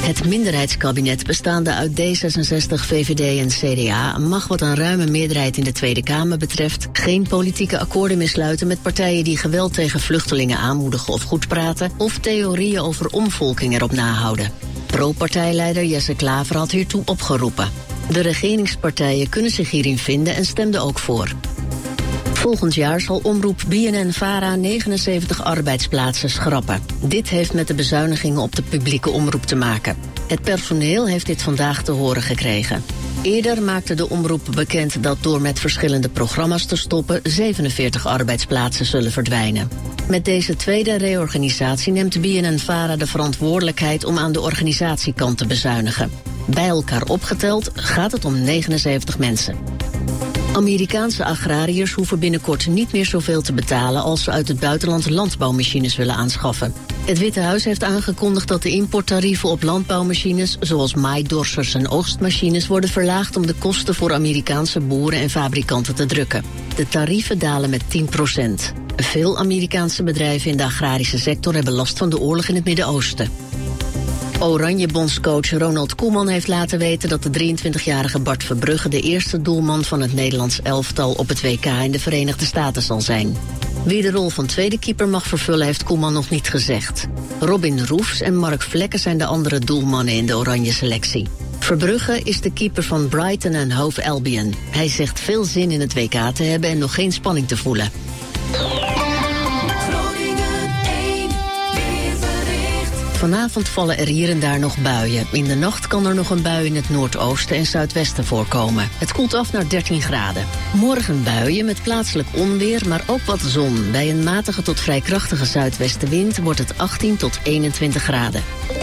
Het minderheidskabinet bestaande uit D66, VVD en CDA mag wat een ruime meerderheid in de Tweede Kamer betreft geen politieke akkoorden meer sluiten met partijen die geweld tegen vluchtelingen aanmoedigen of goedpraten of theorieën over omvolking erop nahouden. Pro-partijleider Jesse Klaver had hiertoe opgeroepen. De regeringspartijen kunnen zich hierin vinden en stemden ook voor. Volgend jaar zal omroep BNN-VARA 79 arbeidsplaatsen schrappen. Dit heeft met de bezuinigingen op de publieke omroep te maken. Het personeel heeft dit vandaag te horen gekregen. Eerder maakte de omroep bekend dat door met verschillende programma's te stoppen 47 arbeidsplaatsen zullen verdwijnen. Met deze tweede reorganisatie neemt BNN-VARA de verantwoordelijkheid om aan de organisatiekant te bezuinigen. Bij elkaar opgeteld gaat het om 79 mensen. Amerikaanse agrariërs hoeven binnenkort niet meer zoveel te betalen als ze uit het buitenland landbouwmachines willen aanschaffen. Het Witte Huis heeft aangekondigd dat de importtarieven op landbouwmachines, zoals maaidorsers en oogstmachines, worden verlaagd om de kosten voor Amerikaanse boeren en fabrikanten te drukken. De tarieven dalen met 10%. Veel Amerikaanse bedrijven in de agrarische sector hebben last van de oorlog in het Midden-Oosten. Oranje-bondscoach Ronald Koeman heeft laten weten dat de 23-jarige Bart Verbrugge de eerste doelman van het Nederlands elftal op het WK in de Verenigde Staten zal zijn. Wie de rol van tweede keeper mag vervullen heeft Koeman nog niet gezegd. Robin Roefs en Mark Vlekken zijn de andere doelmannen in de oranje selectie. Verbrugge is de keeper van Brighton en Hove Albion. Hij zegt veel zin in het WK te hebben en nog geen spanning te voelen. Vanavond vallen er hier en daar nog buien. In de nacht kan er nog een bui in het noordoosten en zuidwesten voorkomen. Het koelt af naar 13 graden. Morgen buien met plaatselijk onweer, maar ook wat zon. Bij een matige tot vrij krachtige zuidwestenwind wordt het 18 tot 21 graden.